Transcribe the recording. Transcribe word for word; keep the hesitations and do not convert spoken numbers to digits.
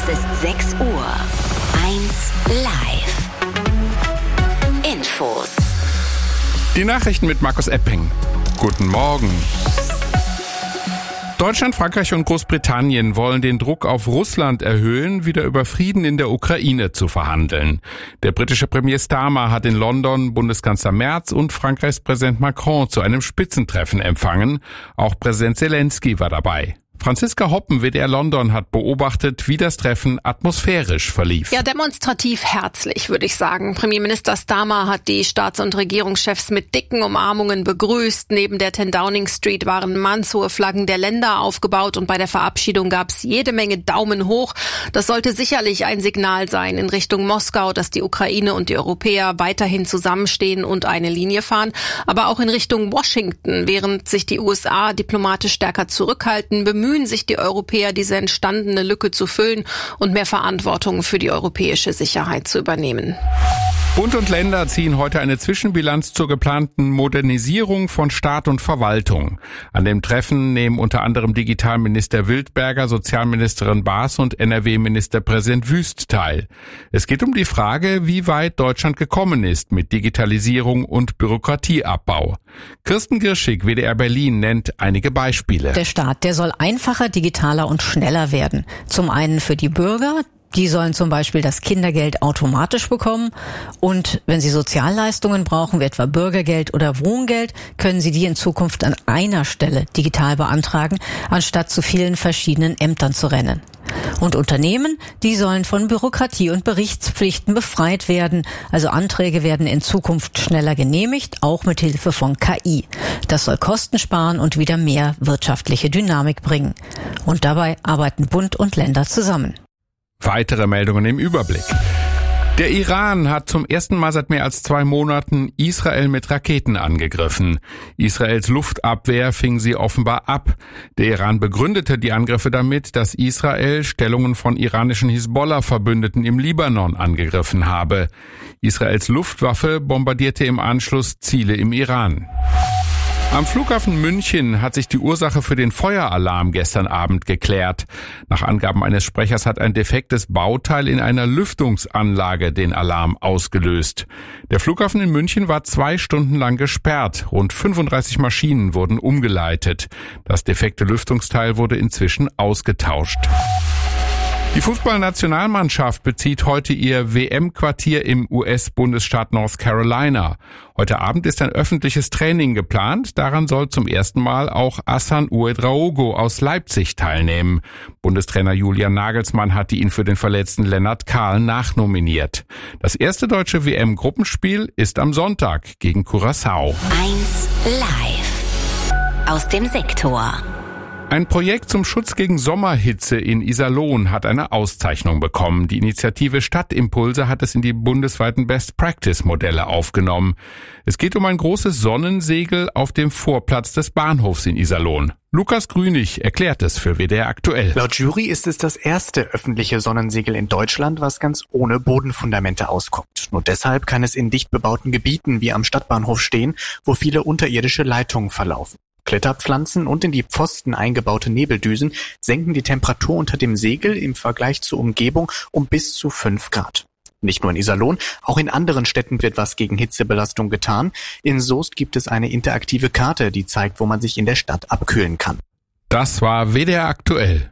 Es ist sechs Uhr. eins live. Infos. Die Nachrichten mit Markus Epping. Guten Morgen. Deutschland, Frankreich und Großbritannien wollen den Druck auf Russland erhöhen, wieder über Frieden in der Ukraine zu verhandeln. Der britische Premier Starmer hat in London Bundeskanzler Merz und Frankreichs Präsident Macron zu einem Spitzentreffen empfangen. Auch Präsident Zelensky war dabei. Franziska Hoppen, W D R London, hat beobachtet, wie das Treffen atmosphärisch verlief. Ja, demonstrativ herzlich, würde ich sagen. Premierminister Starmer hat die Staats- und Regierungschefs mit dicken Umarmungen begrüßt. Neben der ten Downing Street waren mannshohe Flaggen der Länder aufgebaut und bei der Verabschiedung gab es jede Menge Daumen hoch. Das sollte sicherlich ein Signal sein in Richtung Moskau, dass die Ukraine und die Europäer weiterhin zusammenstehen und eine Linie fahren. Aber auch in Richtung Washington, während sich die U S A diplomatisch stärker zurückhalten, bemühen sich die Europäer, diese entstandene Lücke zu füllen und mehr Verantwortung für die europäische Sicherheit zu übernehmen. Bund und Länder ziehen heute eine Zwischenbilanz zur geplanten Modernisierung von Staat und Verwaltung. An dem Treffen nehmen unter anderem Digitalminister Wildberger, Sozialministerin Baas und N R W-Ministerpräsident Wüst teil. Es geht um die Frage, wie weit Deutschland gekommen ist mit Digitalisierung und Bürokratieabbau. Kirsten Girschig, W D R Berlin, nennt einige Beispiele. Der Staat, der soll einfacher, digitaler und schneller werden. Zum einen für die Bürger. Die sollen zum Beispiel das Kindergeld automatisch bekommen und wenn sie Sozialleistungen brauchen, wie etwa Bürgergeld oder Wohngeld, können sie die in Zukunft an einer Stelle digital beantragen, anstatt zu vielen verschiedenen Ämtern zu rennen. Und Unternehmen, die sollen von Bürokratie und Berichtspflichten befreit werden. Also Anträge werden in Zukunft schneller genehmigt, auch mit Hilfe von K I. Das soll Kosten sparen und wieder mehr wirtschaftliche Dynamik bringen. Und dabei arbeiten Bund und Länder zusammen. Weitere Meldungen im Überblick. Der Iran hat zum ersten Mal seit mehr als zwei Monaten Israel mit Raketen angegriffen. Israels Luftabwehr fing sie offenbar ab. Der Iran begründete die Angriffe damit, dass Israel Stellungen von iranischen Hisbollah-Verbündeten im Libanon angegriffen habe. Israels Luftwaffe bombardierte im Anschluss Ziele im Iran. Am Flughafen München hat sich die Ursache für den Feueralarm gestern Abend geklärt. Nach Angaben eines Sprechers hat ein defektes Bauteil in einer Lüftungsanlage den Alarm ausgelöst. Der Flughafen in München war zwei Stunden lang gesperrt. Rund fünfunddreißig Maschinen wurden umgeleitet. Das defekte Lüftungsteil wurde inzwischen ausgetauscht. Die Fußballnationalmannschaft bezieht heute ihr W M-Quartier im U S-Bundesstaat North Carolina. Heute Abend ist ein öffentliches Training geplant. Daran soll zum ersten Mal auch Hassan Ouedraogo aus Leipzig teilnehmen. Bundestrainer Julian Nagelsmann hatte ihn für den verletzten Lennart Kahl nachnominiert. Das erste deutsche W M-Gruppenspiel ist am Sonntag gegen Curaçao. eins live aus dem Sektor. Ein Projekt zum Schutz gegen Sommerhitze in Iserlohn hat eine Auszeichnung bekommen. Die Initiative Stadtimpulse hat es in die bundesweiten Best-Practice-Modelle aufgenommen. Es geht um ein großes Sonnensegel auf dem Vorplatz des Bahnhofs in Iserlohn. Lukas Grünig erklärt es für W D R aktuell. Laut Jury ist es das erste öffentliche Sonnensegel in Deutschland, was ganz ohne Bodenfundamente auskommt. Nur deshalb kann es in dicht bebauten Gebieten wie am Stadtbahnhof stehen, wo viele unterirdische Leitungen verlaufen. Kletterpflanzen und in die Pfosten eingebaute Nebeldüsen senken die Temperatur unter dem Segel im Vergleich zur Umgebung um bis zu fünf Grad. Nicht nur in Iserlohn, auch in anderen Städten wird was gegen Hitzebelastung getan. In Soest gibt es eine interaktive Karte, die zeigt, wo man sich in der Stadt abkühlen kann. Das war W D R aktuell.